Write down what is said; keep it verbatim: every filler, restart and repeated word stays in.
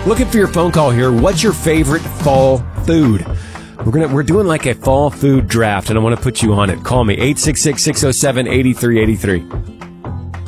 Looking for your phone call here. What's your favorite fall food? We're gonna we're doing like a fall food draft, and I want to put you on it. Call me, eight six six, six oh seven, eight three eight three.